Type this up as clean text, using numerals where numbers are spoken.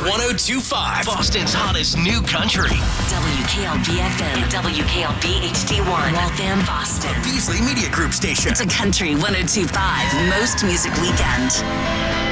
1025, Boston's hottest new country. WKLB FM and WKLB HD1, Waltham, Boston. Beasley Media Group station. It's a country 1025 most music weekend.